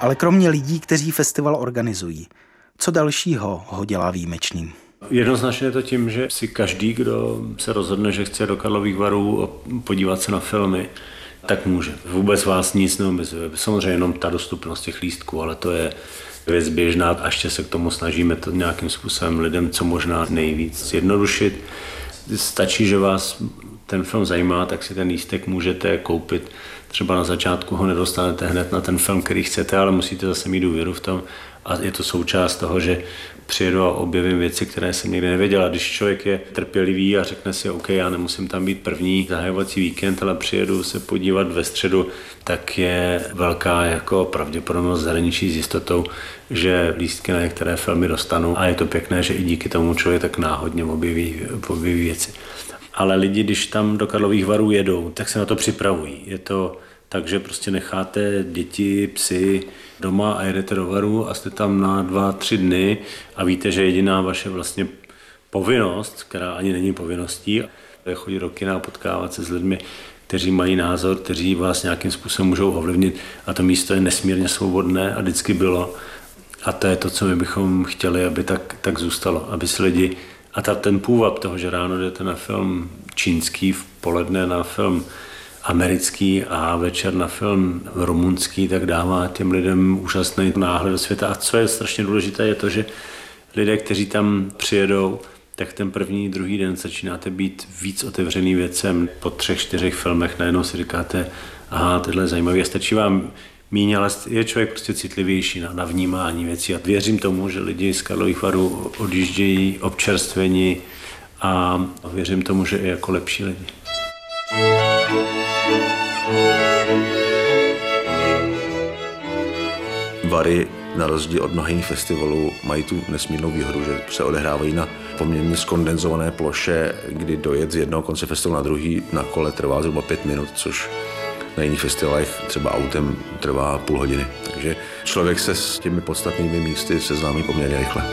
Ale kromě lidí, kteří festival organizují, co dalšího ho dělá výjimečným? Jednoznačně je to tím, že si každý, kdo se rozhodne, že chce do Karlových Varů podívat se na filmy, tak může. Vůbec vás nic neomezuje. Samozřejmě jenom ta dostupnost těch lístků, ale to je věc běžná a ještě se k tomu snažíme to nějakým způsobem lidem co možná nejvíc zjednodušit. Stačí, že vás ten film zajímá, tak si ten lístek můžete koupit. Třeba na začátku ho nedostanete hned na ten film, který chcete, ale musíte zase mít důvěru v tom. A je to součást toho, že přijedu a objevím věci, které jsem nikdy nevěděla. Když člověk je trpělivý a řekne si, OK, já nemusím tam být první zahajovací víkend, ale přijedu se podívat ve středu, tak je velká jako pravděpodobnost zahraničí s jistotou, že lístky na některé filmy dostanu. A je to pěkné, že i díky tomu člověk tak náhodně objeví věci. Ale lidi, když tam do Karlových Varů jedou, tak se na to připravují. Je to tak, že prostě necháte děti, psy doma a jedete do Varu a jste tam na 2-3 dny a víte, že jediná vaše vlastně povinnost, která ani není povinností, je chodit do kina a potkávat se s lidmi, kteří mají názor, kteří vás nějakým způsobem můžou ovlivnit a to místo je nesmírně svobodné a vždycky bylo. A to je to, co my bychom chtěli, aby tak zůstalo, aby si lidi a ten půvab toho, že ráno jdete na film čínský, v poledne na film americký a večer na film rumunský, tak dává těm lidem úžasný náhled do světa. A co je strašně důležité, je to, že lidé, kteří tam přijedou, tak ten první, druhý den začínáte být víc otevřený věcem. Po 3-4 filmech najednou si říkáte, aha, tohle je zajímavé. A stačí vám míň, ale je člověk prostě citlivější na vnímání věcí. A věřím tomu, že lidi z Karlových Varů odjíždějí občerstvení a věřím tomu, že i jako lepší lidi. Vary, na rozdíl od mnoha jiných festivalů, mají tu nesmírnou výhodu, že se odehrávají na poměrně skondenzované ploše, kdy dojet z jednoho konce festivalu na druhý na kole trvá zhruba 5 minut, což na jiných festivalech třeba autem trvá půl hodiny. Takže člověk se s těmi podstatnými místy seznámí poměrně rychle.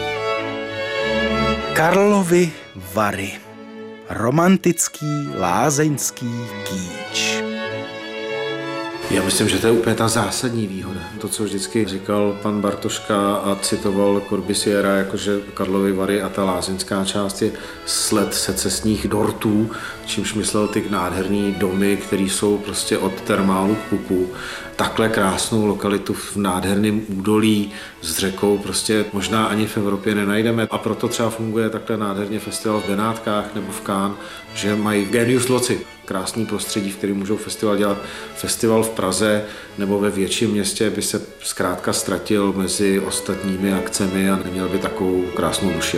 Karlovy Vary. Romantický, lázeňský kýč. Já myslím, že to je úplně ta zásadní výhoda. To, co vždycky říkal pan Bartoška a citoval Corbusiera, jakože Karlovy Vary a ta lázeňská část je sled secesních dortů, čímž myslel ty nádherný domy, které jsou prostě od termálu k pupu. Takhle krásnou lokalitu v nádherném údolí s řekou prostě možná ani v Evropě nenajdeme. A proto třeba funguje takhle nádherně festival v Benátkách nebo v Cannes, že mají genius loci. Krásný prostředí, v kterém můžou festival dělat. Festival v Praze nebo ve větším městě by se zkrátka ztratil mezi ostatními akcemi a neměl by takovou krásnou duši.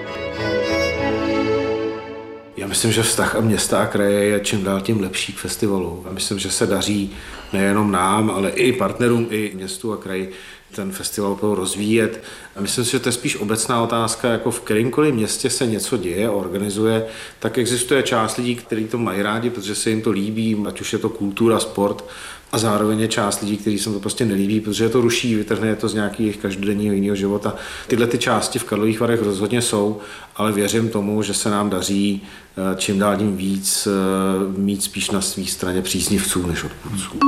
Já myslím, že vztah města a kraje je čím dál tím lepší k festivalu. A myslím, že se daří nejenom nám, ale i partnerům, i městu a kraji ten festival opravdu rozvíjet. A myslím si, že to je spíš obecná otázka, jako v kterémkoliv městě se něco děje, organizuje, tak existuje část lidí, kteří to mají rádi, protože se jim to líbí, ať už je to kultura, sport, a zároveň je část lidí, kteří se to prostě nelíbí, protože je to ruší, vytrhne je to z nějakých každodenního jiného života. Tyhle ty části v Karlových Varech rozhodně jsou, ale věřím tomu, že se nám daří čím dál tím víc mít spíš na své straně příznivců než odpůrců.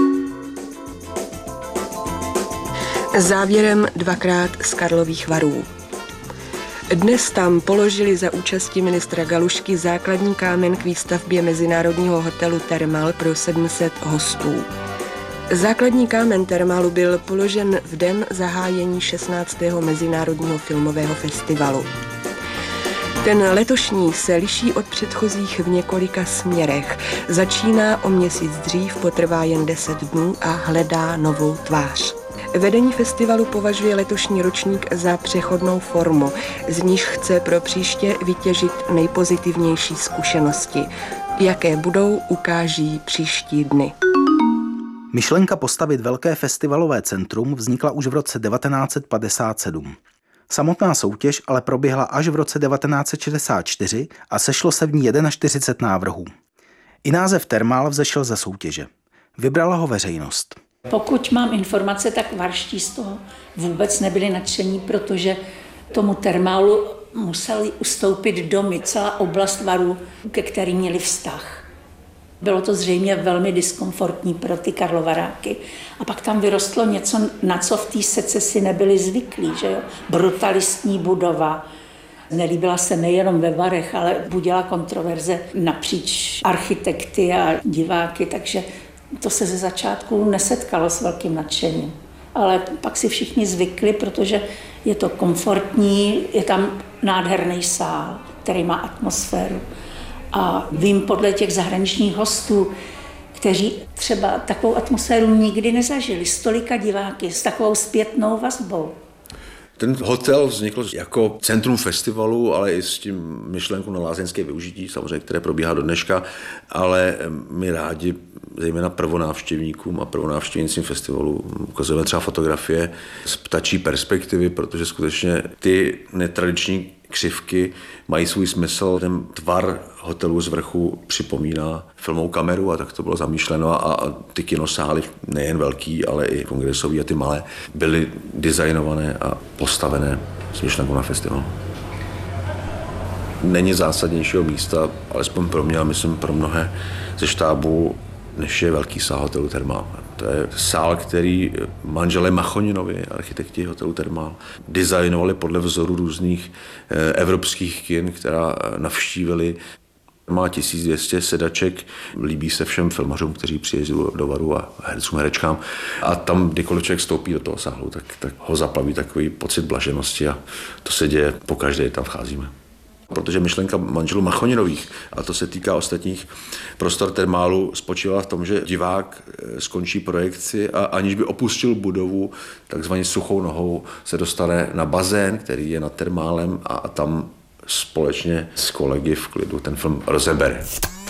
Závěrem 2krát z Karlových Varů. Dnes tam položili za účasti ministra Galušky základní kámen k výstavbě mezinárodního hotelu Thermal pro 700 hostů. Základní kámen Thermalu byl položen v den zahájení 16. Mezinárodního filmového festivalu. Ten letošní se liší od předchozích v několika směrech. Začíná o měsíc dřív, potrvá jen 10 dnů a hledá novou tvář. Vedení festivalu považuje letošní ročník za přechodnou formu, z níž chce pro příště vytěžit nejpozitivnější zkušenosti. Jaké budou, ukáží příští dny. Myšlenka postavit velké festivalové centrum vznikla už v roce 1957. Samotná soutěž ale proběhla až v roce 1964 a sešlo se v ní 41 návrhů. I název Thermal vzešel ze soutěže. Vybrala ho veřejnost. Pokud mám informace, tak varští z toho vůbec nebyli nadšení, protože tomu Thermalu museli ustoupit domy, celá oblast Varů, ke kterým měli vztah. Bylo to zřejmě velmi diskomfortní pro ty karlovaráky. A pak tam vyrostlo něco, na co v té secesi nebyli zvyklí, že jo? Brutalistní budova. Nelíbila se nejenom ve Varech, ale budila kontroverze napříč architekty a diváky, takže to se ze začátku nesetkalo s velkým nadšením. Ale pak si všichni zvykli, protože je to komfortní, je tam nádherný sál, který má atmosféru. A vím podle těch zahraničních hostů, kteří třeba takovou atmosféru nikdy nezažili, s tolika diváky, s takovou zpětnou vazbou. Ten hotel vznikl jako centrum festivalu, ale i s tím myšlenkou na lázeňské využití, samozřejmě, které probíhá do dneška, ale my rádi, zejména prvonávštěvníkům a prvonávštěvnicím festivalu, ukazujeme třeba fotografie z ptačí perspektivy, protože skutečně ty netradiční křivky mají svůj smysl. Ten tvar hotelu z vrchu připomíná filmovou kameru a tak to bylo zamýšleno a ty kinosály, nejen velký, ale i kongresový a ty malé, byly designované a postavené s myšlenkou na festival. Není zásadnějšího místa, alespoň pro mě a myslím pro mnohé ze štábu, než je velký sál hotelu Thermal. To je sál, který manželé Machoninovi, architekti hotelu Thermal, designovali podle vzoru různých evropských kin, která navštívili. Má 1200 sedaček, líbí se všem filmařům, kteří přijezdí do Varu a hercům, herečkám. A tam, kdykoliv člověk vstoupí do toho sálu, tak ho zaplaví takový pocit blaženosti a to se děje pokaždé, tam vcházíme. Protože myšlenka manželů Machoninových, a to se týká ostatních prostor Thermalu, spočívala v tom, že divák skončí projekci a aniž by opustil budovu, takzvaně suchou nohou se dostane na bazén, který je nad Thermalem a tam společně s kolegy v klidu ten film rozebere.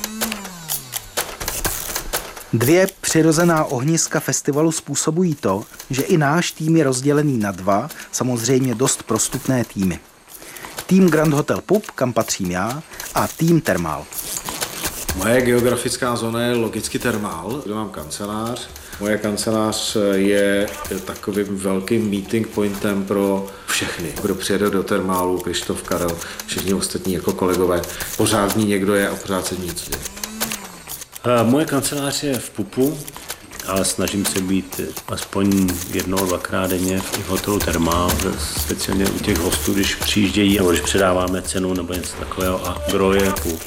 2 přirozená ohniska festivalu způsobují to, že i náš tým je rozdělený na 2, samozřejmě dost prostupné týmy. Tým Grand Hotel Pub, kam patřím já, a tým Thermal. Moje geografická zóna je logicky Thermal, kde mám kancelář. Moje kancelář je takovým velkým meeting pointem pro všechny, kdo přijede do Thermalu, Krištof, Karel, všichni ostatní jako kolegové. Pořád v ní někdo je a pořád se nic děje. Moje kancelář je v Pupu, ale snažím se být aspoň 1-2krát denně v hotelu Thermal, speciálně u těch hostů, když přijíždějí, nebo když předáváme cenu nebo něco takového a gro je Pup.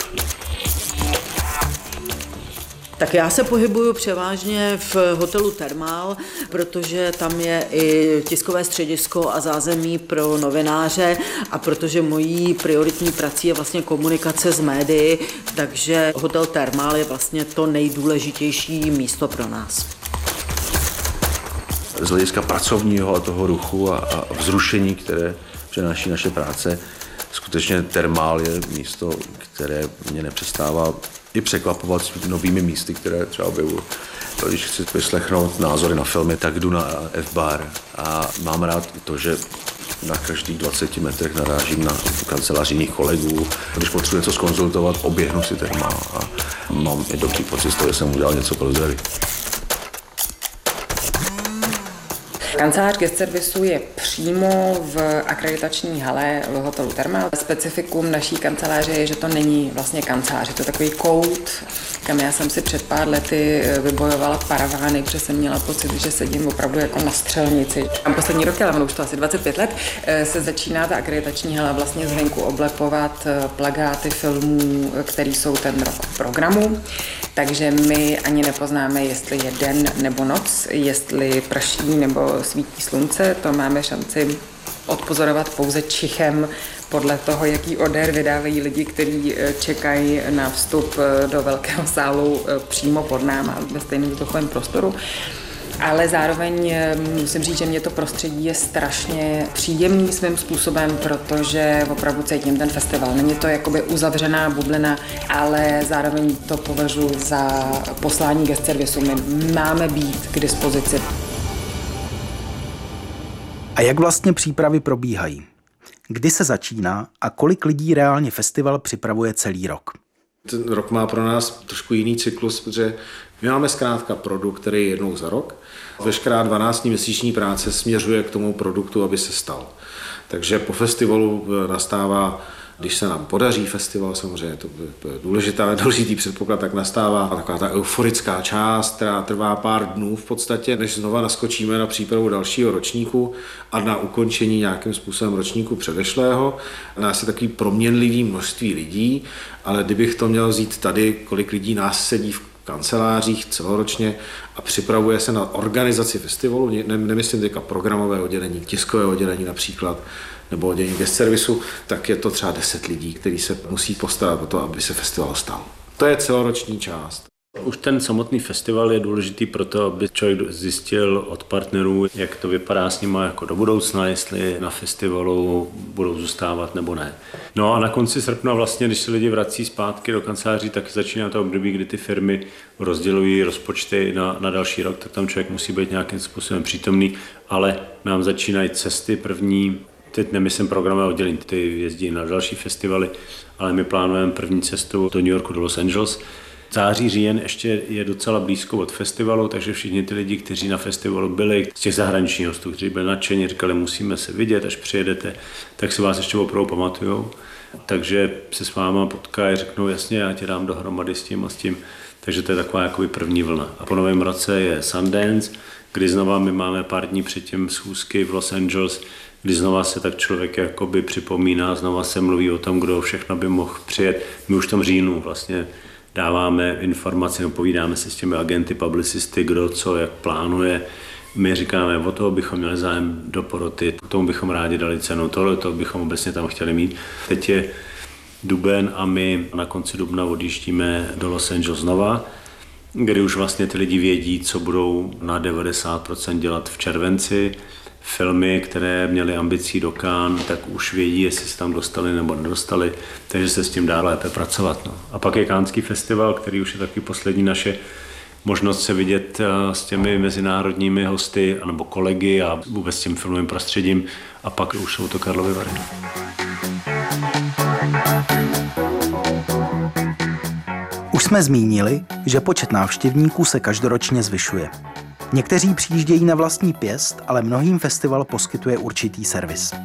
Tak já se pohybuju převážně v hotelu Thermal, protože tam je i tiskové středisko a zázemí pro novináře a protože mojí prioritní prací je vlastně komunikace s médii, takže hotel Thermal je vlastně to nejdůležitější místo pro nás. Z hlediska pracovního a toho ruchu a vzrušení, které přináší naše práce, skutečně Thermal je místo, které mě nepřestává i překvapovat s novými místy, které třeba objevuji. Když chci vyslechnout názory na filmy, tak jdu na F-bar a mám rád to, že na každých 20 metrech narážím na kancelář jiných kolegů. Když potřebuji něco zkonzultovat, oběhnu si Thermal a mám i dobrý pocit z toho, že jsem udělal něco pro zdraví. Kancelář guest servisu je přímo v akreditační hale hotelu Thermal. Specifikum naší kanceláře je, že to není vlastně kancelář, je to takový kout, kam já jsem si před pár lety vybojovala paravány, protože jsem měla pocit, že sedím opravdu jako na střelnici. Poslední roky, ale už to asi 25 let, se začíná ta akreditační hala vlastně zvenku oblepovat plakáty filmů, které jsou ten rok v programu. Takže my ani nepoznáme, jestli je den nebo noc, jestli prší nebo svítí slunce. To máme šanci odpozorovat pouze čichem podle toho, jaký odér vydávají lidi, kteří čekají na vstup do velkého sálu přímo pod náma ve stejném vzduchovém prostoru. Ale zároveň musím říct, že mě to prostředí je strašně příjemný svým způsobem, protože opravdu cítím ten festival. Není to jakoby uzavřená bublina, ale zároveň to považuji za poslání guest servisu. My máme být k dispozici. A jak vlastně přípravy probíhají? Kdy se začíná a kolik lidí reálně festival připravuje celý rok? Ten rok má pro nás trošku jiný cyklus, protože my máme zkrátka produkt, který je jednou za rok. Veškerá 12měsíční práce směřuje k tomu produktu, aby se stal. Takže po festivalu nastává Když se nám podaří festival, samozřejmě to je důležitý předpoklad, tak nastává taková ta euforická část, která trvá pár dnů v podstatě, než znova naskočíme na přípravu dalšího ročníku a na ukončení nějakým způsobem ročníku předešlého. Nás je takový proměnlivý množství lidí, ale kdybych to měl vzít tady, kolik lidí nás sedí v kancelářích celoročně a připravuje se na organizaci festivalu, nemyslím teďka programové oddělení, tiskové oddělení například, nebo oddělení guest servisu, tak je to třeba 10 lidí, kteří se musí postarat o to, aby se festival stal. To je celoroční část. Už ten samotný festival je důležitý proto, aby člověk zjistil od partnerů, jak to vypadá s nimi jako do budoucna, jestli na festivalu budou zůstávat nebo ne. No a na konci srpna vlastně, když se lidi vrací zpátky do kanceláří, tak začíná to období, kdy ty firmy rozdělují rozpočty na další rok, tak tam člověk musí být nějakým způsobem přítomný, ale nám začínají cesty první. Teď nemyslím programové oddělení, ty jezdí na další festivaly, ale my plánujeme první cestu do New Yorku, do Los Angeles. Září, říjen ještě je docela blízko od festivalu, takže všichni ty lidi, kteří na festivalu byli, z těch zahraničních hostů, kteří byli nadšení, říkali, musíme se vidět, až přijedete, tak si vás ještě opravdu pamatujou. Takže se s váma potkají, řeknou, jasně, já tě dám dohromady s tím a s tím. Takže to je taková jakoby první vlna. A po novém roce je Sundance, kdy znova my máme pár dní předtím schůzky v Los Angeles, kdy znova se tak člověk jakoby připomíná, znova se mluví o tom, kdo všechno by mohl přijet. My už v tom říjnu vlastně dáváme informace, povídáme se s těmi agenty, publicisty, kdo co, jak plánuje. My říkáme, o toho bychom měli zájem do poroty, tomu bychom rádi dali cenu, tohle bychom obecně tam chtěli mít. Teď je duben a my na konci dubna odjíždíme do Los Angeles znova, kdy už vlastně ty lidi vědí, co budou na 90% dělat v červenci. Filmy, které měly ambicí do Cannes, tak už vědí, jestli se tam dostali nebo nedostali, takže se s tím dá lépe pracovat. No. A pak je Canneský festival, který už je taky poslední naše možnost se vidět s těmi mezinárodními hosty nebo kolegy a vůbec s tím filmovým prostředím. A pak už jsou to Karlovy Vary. Už jsme zmínili, že počet návštěvníků se každoročně zvyšuje. Někteří přijíždějí na vlastní pěst, ale mnohým festival poskytuje určitý servis.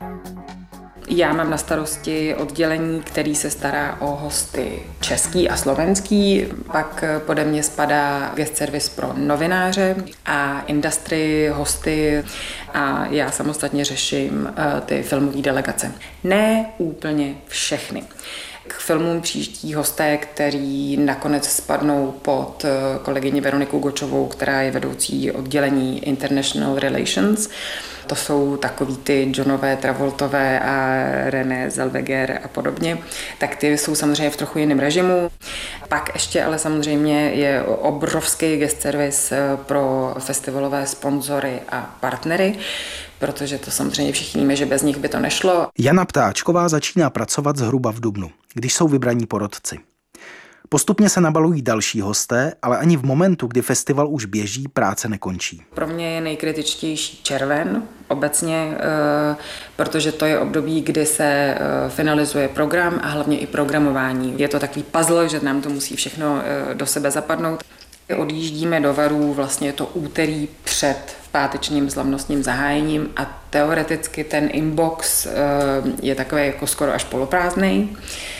Já mám na starosti oddělení, který se stará o hosty český a slovenský, pak pode mě spadá guest service pro novináře a industry hosty a já samostatně řeším ty filmové delegace. Ne úplně všechny. K filmům přijíždí hosté, kteří nakonec spadnou pod kolegyni Veroniku Gočovou, která je vedoucí oddělení International Relations. To jsou takový ty Johnové, Travoltové a René Zellweger a podobně. Tak ty jsou samozřejmě v trochu jiném režimu. Pak ještě ale samozřejmě je obrovský guest service pro festivalové sponzory a partnery, protože to samozřejmě všichni víme, že bez nich by to nešlo. Jana Ptáčková začíná pracovat zhruba v dubnu, když jsou vybraní porotci. Postupně se nabalují další hosté, ale ani v momentu, kdy festival už běží, práce nekončí. Pro mě je nejkritičtější červen obecně, protože to je období, kdy se finalizuje program a hlavně i programování. Je to takový puzzle, že nám to musí všechno do sebe zapadnout. Odjíždíme do Varů, vlastně je to úterý před pátečním slavnostním zahájením a teoreticky ten inbox je takový jako skoro až poloprázdnej.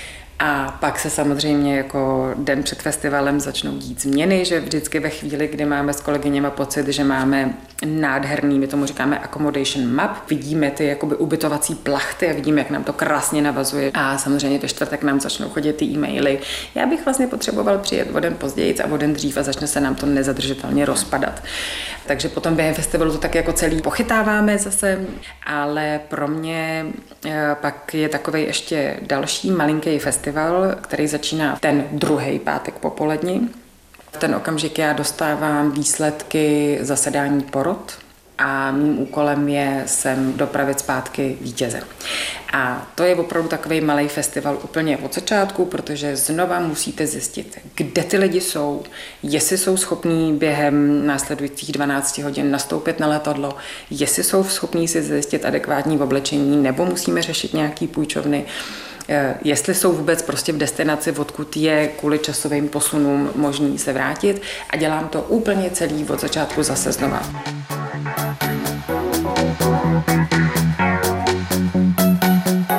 A pak se samozřejmě jako den před festivalem začnou dít změny, že vždycky ve chvíli, kdy máme s kolegyněma pocit, že máme nádherný, my tomu říkáme accommodation map, vidíme ty jakoby ubytovací plachty a vidíme, jak nám to krásně navazuje. A samozřejmě ve čtvrtek nám začnou chodit ty e-maily. Já bych vlastně potřeboval přijet o den později a o den dřív a začne se nám to nezadržitelně rozpadat. Takže potom během festivalu to tak jako celý pochytáváme zase, ale pro mě pak je takovej ještě další malinký festival, který začíná ten druhý pátek popolední. V ten okamžik já dostávám výsledky zasedání porot a mým úkolem je sem dopravit zpátky vítěze. A to je opravdu takový malý festival úplně od začátku, protože znova musíte zjistit, kde ty lidi jsou, jestli jsou schopní během následujících 12 hodin nastoupit na letadlo, jestli jsou schopní si zjistit adekvátní oblečení, nebo musíme řešit nějaký půjčovny, jestli jsou vůbec prostě v destinaci, odkud je kvůli časovým posunům možný se vrátit a dělám to úplně celý od začátku zase znova. Otázka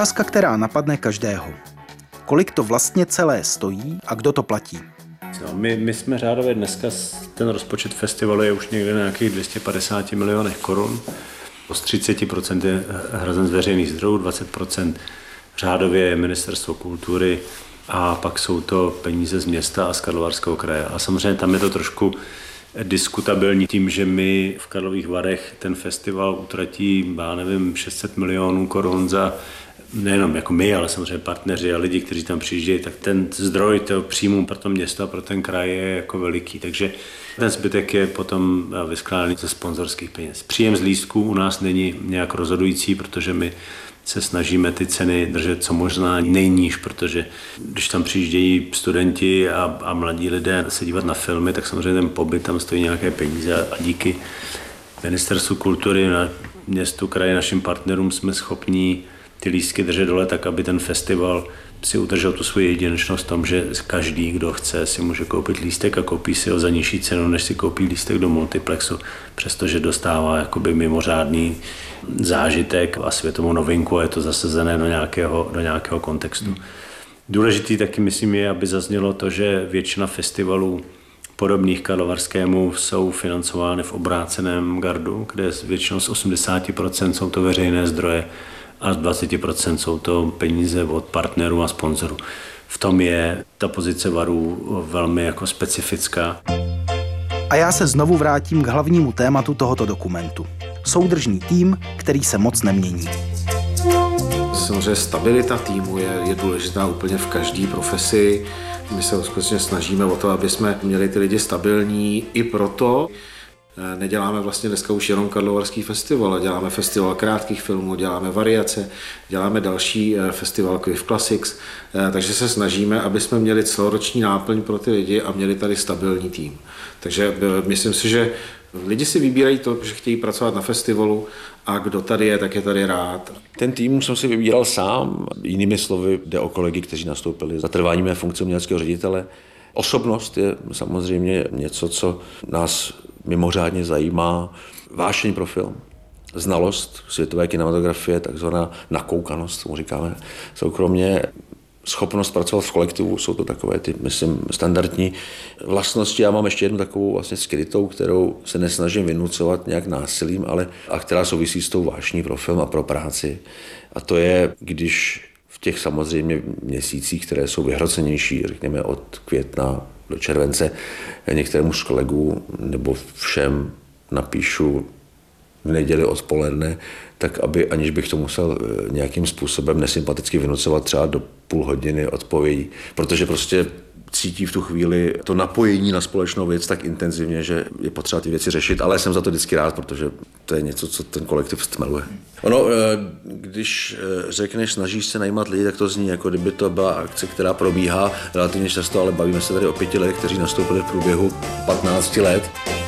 Otázka, která napadne každého. Kolik to vlastně celé stojí a kdo to platí? No, my jsme řádově dneska, ten rozpočet festivalu je už někde na nějakých 250 milionech korun. Z 30% je hrazen z veřejných zdrojů, 20% řádově je Ministerstvo kultury a pak jsou to peníze z města a z Karlovarského kraje. A samozřejmě tam je to trošku diskutabilní tím, že my v Karlových Varech ten festival utratí, já nevím, 600 milionů korun za nejenom jako my, ale samozřejmě partneři a lidi, kteří tam přijíždějí, tak ten zdroj toho příjmu pro to město a pro ten kraj je jako veliký. Takže ten zbytek je potom vyskládaný ze sponzorských peněz. Příjem z lístků u nás není nějak rozhodující, protože my se snažíme ty ceny držet co možná nejníž, protože když tam přijíždějí studenti a mladí lidé se dívat na filmy, tak samozřejmě ten pobyt tam stojí nějaké peníze a díky Ministerstvu kultury, na městu, kraji, našim partnerům jsme schopní ty lístky držet dole tak, aby ten festival si udržel tu svoji jedinečnost v tom, že každý, kdo chce, si může koupit lístek a koupí si ho za nižší cenu, než si koupí lístek do multiplexu, přestože dostává jakoby mimořádný zážitek a světovou novinku a je to zasazené do nějakého kontextu. Důležitý taky myslím je, aby zaznělo to, že většina festivalů podobných karlovarskému jsou financovány v obráceném gardu, kde většinou z 80% jsou to veřejné zdroje a z 20% jsou to peníze od partnerů a sponzorů. V tom je ta pozice varů velmi jako specifická. A já se znovu vrátím k hlavnímu tématu tohoto dokumentu. Soudržný tým, který se moc nemění. Samozřejmě stabilita týmu je důležitá úplně v každé profesi. My se skutečně snažíme o to, aby jsme měli ty lidi stabilní. I proto neděláme vlastně dneska už jenom Karlovarský festival, děláme festival krátkých filmů, děláme variace, děláme další festival Quiff Classics, takže se snažíme, aby jsme měli celoroční náplň pro ty lidi a měli tady stabilní tým. Takže myslím si, že lidi si vybírají to, že chtějí pracovat na festivalu a kdo tady je, tak je tady rád. Ten tým jsem si vybíral sám, jinými slovy jde o kolegy, kteří nastoupili za trvání mé funkce uměleckého ředitele. Osobnost je samozřejmě něco, co nás mimořádně zajímá, vášeň pro film, znalost světové kinematografie, takzvaná nakoukanost, tomu říkáme soukromně, schopnost pracovat v kolektivu, jsou to takové ty, myslím, standardní vlastnosti. Já mám ještě jednu takovou vlastně skrytou, kterou se nesnažím vynucovat nějak násilím, a která souvisí s tou vášní pro film a pro práci. A to je, když v těch samozřejmě měsících, které jsou vyhrocenější, řekněme od května do července, některému z kolegů nebo všem napíšu v neděli odpoledne, tak aby, aniž bych to musel nějakým způsobem nesympaticky vynucovat třeba do půl hodiny odpovědí, protože prostě cítí v tu chvíli to napojení na společnou věc tak intenzivně, že je potřeba ty věci řešit, ale jsem za to vždycky rád, protože to je něco, co ten kolektiv stmeluje. Ono, když řekneš, snažíš se najímat lidi, tak to zní, jako kdyby to byla akce, která probíhá relativně často, ale bavíme se tady o 5 lidech, kteří nastoupili v průběhu 15 let.